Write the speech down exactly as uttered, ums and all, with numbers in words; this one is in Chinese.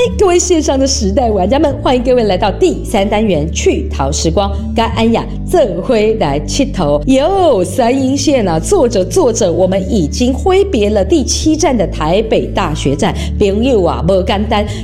各位线上的时代玩家们，欢迎各位来到第三单元趣逃时光，跟安雅这回来气头哟。三鶯线啊，坐着坐着，我们已经挥别了第七站的台北大学站。朋友啊，不简单，